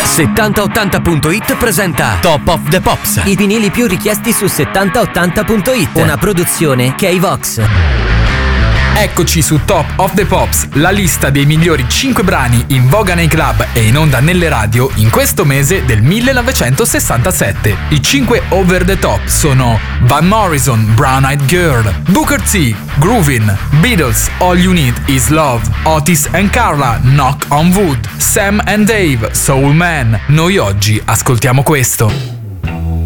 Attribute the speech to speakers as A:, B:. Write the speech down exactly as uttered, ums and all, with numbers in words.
A: settanta ottanta punto it presenta Top of the Pops.
B: I vinili più richiesti su settanta ottanta punto it. Una produzione K-Vox.
C: Eccoci su Top of the Pops, la lista dei migliori cinque brani in voga nei club e in onda nelle radio in questo mese del millenovecentosessantasette. I cinque over the top sono Van Morrison, Brown Eyed Girl, Booker T, Groovin', Beatles, All You Need Is Love, Otis and Carla, Knock on Wood, Sam and Dave, Soul Man. Noi oggi ascoltiamo questo.